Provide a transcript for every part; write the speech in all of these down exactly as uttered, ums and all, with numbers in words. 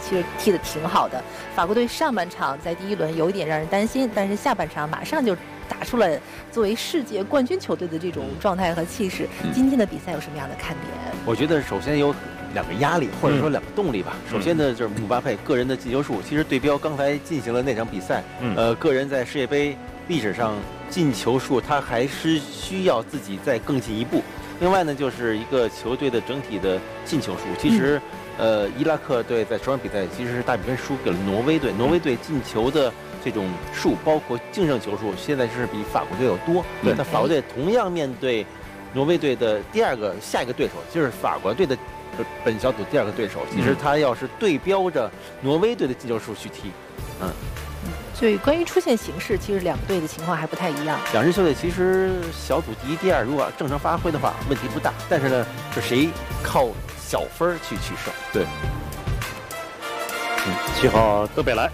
其实踢得挺好的。法国队上半场在第一轮有一点让人担心，但是下半场马上就打出了作为世界冠军球队的这种状态和气势。今天的比赛有什么样的看点？ 我觉得首先有两个压力，或者说两个动力吧。嗯、首先呢，就是姆巴佩个人的进球数，其实对标刚才进行了那场比赛，嗯、呃，个人在世界杯历史上进球数，他还是需要自己再更进一步。另外呢，就是一个球队的整体的进球数，其实。嗯呃，伊拉克队在首场比赛其实是大比分输给了挪威队。挪威队进球的这种数，包括净胜球数，现在是比法国队要多。对，那法国队同样面对挪威队的第二个下一个对手，就是法国队的本小组第二个对手。其实他要是对标着挪威队的进球数去踢，嗯。 所以关于出线形势，其实两个队的情况还不太一样。 两支球队其实小组第一、第二，如果正常发挥的话，问题不大。但是呢，是谁靠小分去取胜？ 对。嗯，七号德贝莱。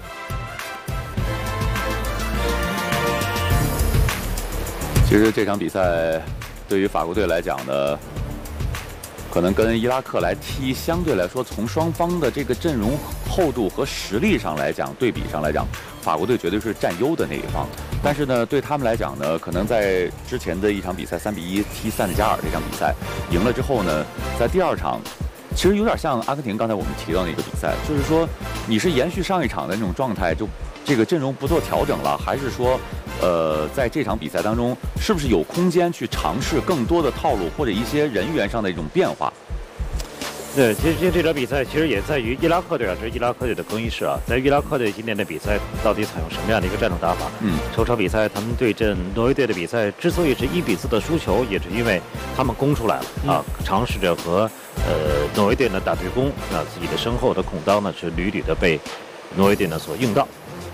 其实这场比赛对于法国队来讲呢，可能跟伊拉克来踢，相对来说，从双方的这个阵容厚度和实力上来讲，对比上来讲，法国队绝对是占优的那一方。但是呢，对他们来讲呢，可能在之前的一场比赛三比一踢塞内加尔这场比赛赢了之后呢，在第二场，其实有点像阿根廷刚才我们提到那个比赛，就是说你是延续上一场的那种状态，就这个阵容不做调整了，还是说？呃，在这场比赛当中，是不是有空间去尝试更多的套路或者一些人员上的一种变化？ 对，其实这场比赛其实也在于伊拉克队啊，这是伊拉克队的更衣室啊，在伊拉克队今年的比赛到底采用什么样的一个战术打法？嗯，首场比赛他们对阵挪威队的比赛之所以是一比四的输球，也是因为他们攻出来了啊，嗯、尝试着和呃挪威队呢打对攻，那自己的身后的空当呢是屡屡的被挪威队呢所用到。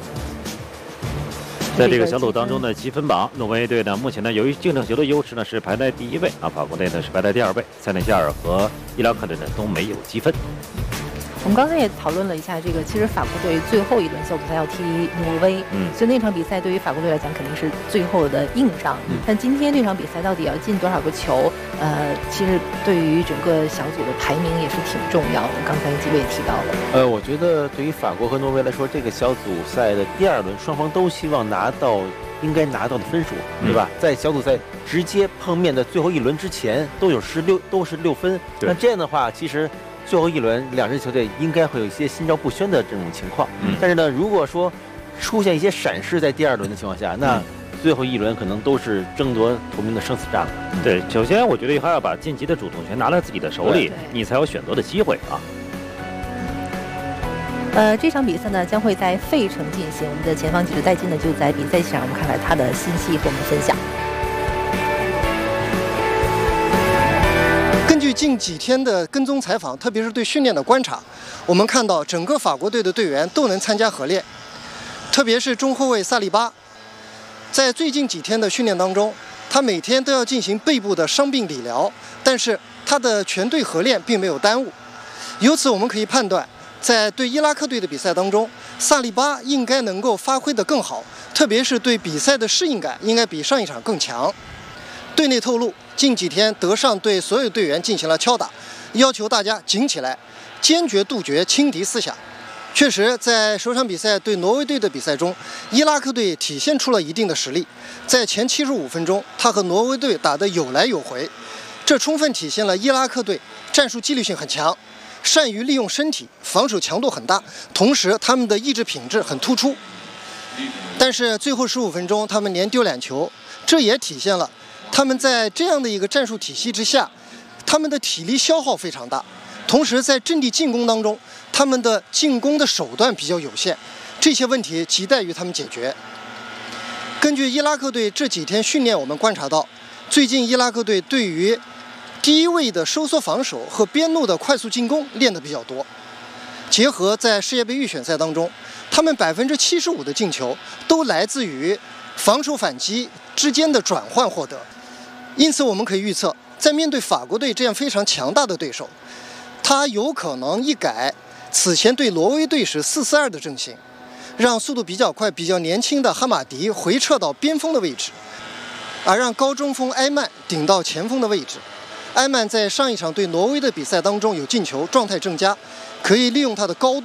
在这个小组当中呢，积分榜，挪威队呢目前呢由于净胜球的优势呢是排在第一位啊，法国队呢是排在第二位，塞内加尔和伊拉克队呢都没有积分。 我们刚才也讨论了一下这个，其实法国队最后一轮小组赛要踢挪威，嗯，所以那场比赛对于法国队来讲肯定是最后的硬仗。嗯、但今天这场比赛到底要进多少个球，呃，其实对于整个小组的排名也是挺重要的。刚才几位也提到了。 呃，我觉得对于法国和挪威来说，这个小组赛的第二轮，双方都希望拿到应该拿到的分数，对吧？嗯、在小组赛直接碰面的最后一轮之前，都有十六都是六分。那这样的话，其实。最后一轮，两支球队应该会有一些心照不宣的这种情况。嗯，但是呢，如果说出现一些闪失在第二轮的情况下，那最后一轮可能都是争夺头名的生死战了。 对，首先我觉得还要把晋级的主动权拿在自己的手里，你才有选择的机会啊。 呃，这场比赛呢将会在费城进行，我们的前方记者戴金呢就在比赛现场，我们看看他的信息和我们分享。 根据近几天的跟踪采访，特别是对训练的观察，我们看到整个法国队的队员都能参加合练，特别是中后卫萨利巴，在最近几天的训练当中，他每天都要进行背部的伤病理疗，但是他的全队合练并没有耽误。由此我们可以判断，在对伊拉克队的比赛当中，萨利巴应该能够发挥得更好，特别是对比赛的适应感应该比上一场更强。队内透露，近几天德尚对所有队员进行了敲打，要求大家紧起来，坚决杜绝轻敌思想。确实，在首场比赛对挪威队的比赛中，伊拉克队体现出了一定的实力。在前七十五分钟，他和挪威队打得有来有回，这充分体现了伊拉克队战术纪律性很强，善于利用身体，防守强度很大，同时他们的意志品质很突出。但是最后十五分钟，他们连丢两球，这也体现了他们在这样的一个战术体系之下，他们的体力消耗非常大，同时在阵地进攻当中，他们的进攻的手段比较有限，这些问题亟待于他们解决。根据伊拉克队这几天训练，我们观察到，最近伊拉克队对于低位的收缩防守和边路的快速进攻练得比较多。结合在世界杯预选赛当中，他们百分之七十五的进球都来自于防守反击之间的转换获得。因此我们可以预测，在面对法国队这样非常强大的对手，他有可能一改此前对挪威队时四四二的阵型，让速度比较快比较年轻的哈马迪回撤到边锋的位置，而让高中锋埃曼顶到前锋的位置。埃曼在上一场对挪威的比赛当中有进球，状态正佳，可以利用他的高度